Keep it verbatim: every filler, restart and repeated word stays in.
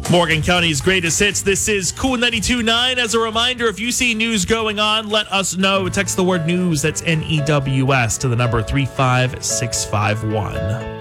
Morgan County's greatest hits. This is Cool ninety-two point nine. As a reminder, if you see news going on, let us know. Text the word news, that's N E W S, to the number three five six five one.